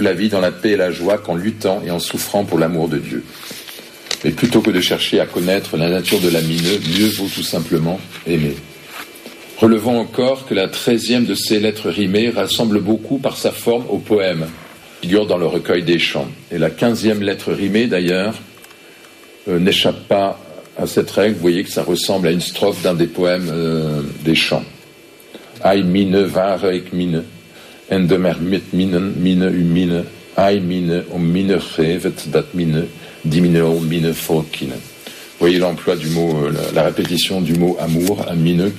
la vie dans la paix et la joie qu'en luttant et en souffrant pour l'amour de Dieu. Mais plutôt que de chercher à connaître la nature de l'amineux, mieux vaut tout simplement aimer. Relevons encore que la 13e de ces lettres rimées rassemble beaucoup par sa forme au poème, figure dans le recueil des chants. Et la 15e lettre rimée, d'ailleurs, n'échappe pas à cette règle. Vous voyez que ça ressemble à une strophe d'un des poèmes des chants. Ai mine ware ik mine, en de mer mit minen, mine u mine, ai mine mine gevet dat mine, dimine mine volkine. Vous voyez l'emploi du mot, la répétition du mot amour, amine,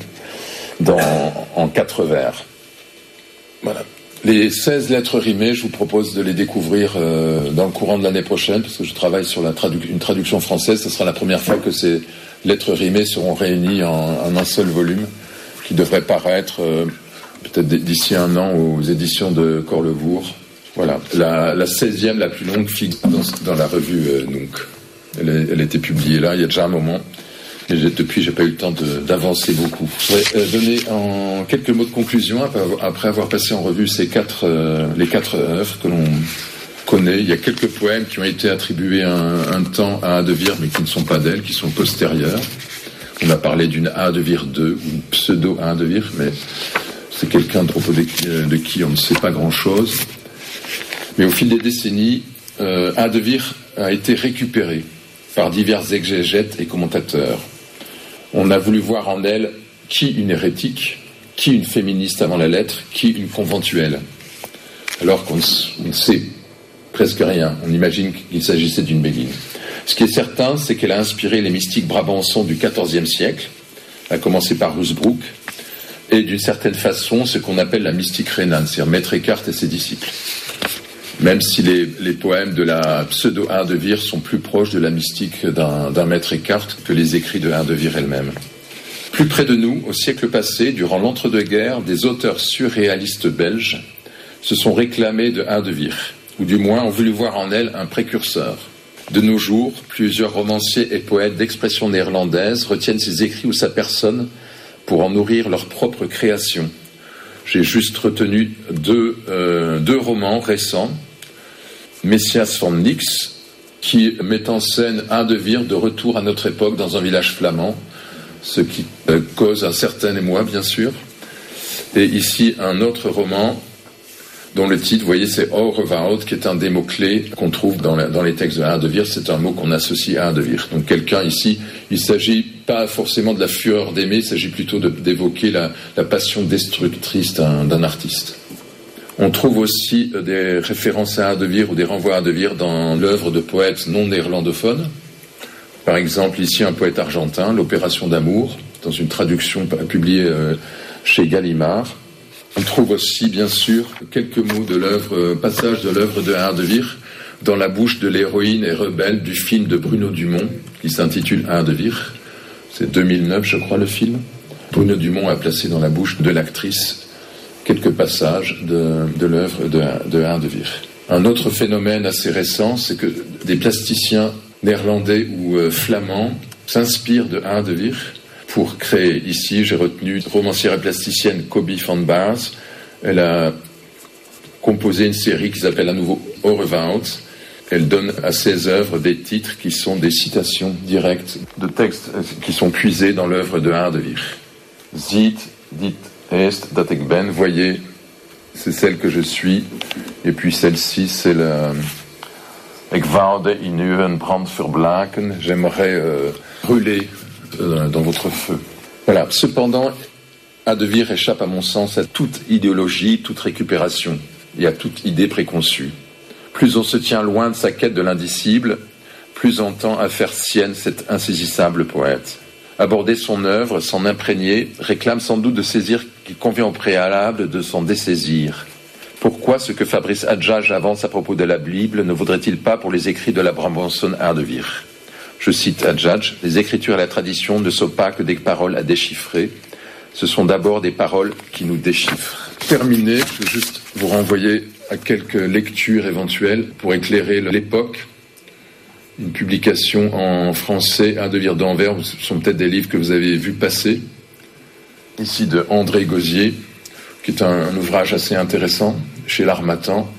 en 4 vers. Voilà. Les 16 lettres rimées, je vous propose de les découvrir dans le courant de l'année prochaine, parce que je travaille sur une traduction française. Ce sera la première fois que ces lettres rimées seront réunies en un seul volume, qui devrait paraître peut-être d'ici un an aux éditions de Corlevour. Voilà. La 16e, la plus longue, figure dans la revue Nunc. Elle a été publiée là, il y a déjà un moment. Et depuis, j'ai pas eu le temps d'avancer beaucoup. Je voudrais donner en quelques mots de conclusion, après avoir passé en revue les 4 œuvres que l'on connaît. Il y a quelques poèmes qui ont été attribués un temps à Anne de Vire, mais qui ne sont pas d'elle, qui sont postérieurs. On a parlé d'une Anne de Vire 2, ou une pseudo Anne de Vire, mais c'est quelqu'un de qui on ne sait pas grand-chose. Mais au fil des décennies, Anne de Vire a été récupérée par divers exégètes et commentateurs. On a voulu voir en elle qui une hérétique, qui une féministe avant la lettre, qui une conventuelle. Alors qu'on ne sait presque rien. On imagine qu'il s'agissait d'une béguine. Ce qui est certain, c'est qu'elle a inspiré les mystiques brabançons du XIVe siècle, à commencer par Rusbrook, et d'une certaine façon, ce qu'on appelle la mystique rhénane, c'est-à-dire Maître Eckhart et ses disciples. Même si les poèmes de la pseudo-Anne de Vire sont plus proches de la mystique d'un Maître Eckhart que les écrits de Anne de Vire elle-même. Plus près de nous, au siècle passé, durant l'entre-deux-guerres, des auteurs surréalistes belges se sont réclamés de Anne de Vire, ou du moins ont voulu voir en elle un précurseur. De nos jours, plusieurs romanciers et poètes d'expression néerlandaise retiennent ses écrits ou sa personne pour en nourrir leur propre création. J'ai juste retenu deux romans récents. Messias van Nix, qui met en scène Anne de Vire de retour à notre époque dans un village flamand, ce qui cause un certain émoi, bien sûr. Et ici, un autre roman dont le titre, vous voyez, c'est Oerwoud, qui est un des mots-clés qu'on trouve dans les textes de Anne de Vire. C'est un mot qu'on associe à Anne de Vire. Donc quelqu'un ici, il ne s'agit pas forcément de la fureur d'aimer, il s'agit plutôt d'évoquer la passion destructrice d'un artiste. On trouve aussi des références à Anne de Vire ou des renvois à Anne de Vire dans l'œuvre de poètes non néerlandophones. Par exemple, ici, un poète argentin, L'Opération d'amour, dans une traduction publiée chez Gallimard. On trouve aussi, bien sûr, quelques mots de l'œuvre, passages de l'œuvre de Anne de Vire dans la bouche de l'héroïne et rebelle du film de Bruno Dumont, qui s'intitule Anne de Vire. C'est 2009, je crois, le film. Bruno Dumont a placé dans la bouche de l'actrice quelques passages de l'œuvre de Anne de Vire. Un autre phénomène assez récent, c'est que des plasticiens néerlandais ou flamands s'inspirent de Anne de Vire pour créer. Ici, j'ai retenu romancière et plasticienne Cobie van Baars. Elle a composé une série qui s'appelle à nouveau Oerwoud. Elle donne à ses œuvres des titres qui sont des citations directes de textes qui sont puisés dans l'œuvre de Anne de Vire. Ziet, dit est, dat ik ben, voyez, c'est celle que je suis. Et puis celle-ci, c'est la... Ik woude in uw brand verblaken, j'aimerais brûler dans votre feu. Voilà. Cependant, Anne de Vire échappe, à mon sens, à toute idéologie, toute récupération et à toute idée préconçue. Plus on se tient loin de sa quête de l'indicible, plus on tend à faire sienne cet insaisissable poète. Aborder son œuvre, s'en imprégner, réclame sans doute de saisir qu'il convient au préalable de s'en dessaisir. Pourquoi ce que Fabrice Adjadj avance à propos de la Bible ne vaudrait-il pas pour les écrits de la brabançonne Anne de Vire ? Je cite Adjadj, « Les écritures et la tradition ne sont pas que des paroles à déchiffrer, ce sont d'abord des paroles qui nous déchiffrent. » Terminé, je vais juste vous renvoyer à quelques lectures éventuelles pour éclairer l'époque. Une publication en français, Anne de Vire d'Anvers, ce sont peut-être des livres que vous avez vus passer. Ici de André Gauzier, qui est un ouvrage assez intéressant, chez l'Harmattan.